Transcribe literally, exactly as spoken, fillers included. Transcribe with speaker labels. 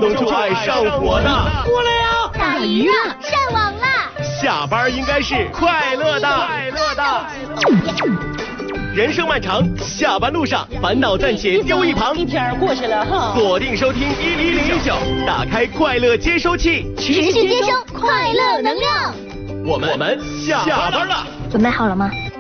Speaker 1: 能就爱上火的。
Speaker 2: 过来呀！
Speaker 3: 打鱼了，上网了。
Speaker 1: 下班应该是快乐的，快乐的。人生漫长，下班路上烦恼暂且丢一旁。
Speaker 2: 一天过去了哈。
Speaker 1: 锁定收听一零零九，打开快乐接收器，
Speaker 3: 持续接收快乐能量。
Speaker 1: 我们我们下班了。
Speaker 3: 准备好了吗？